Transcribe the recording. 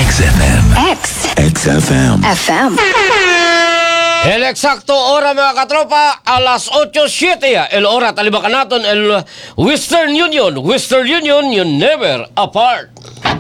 XFM. X. XFM. FM. El exacto hora mga katropa, alas 8:07. El hora talibakan natin el Western Union. Western Union, you never apart.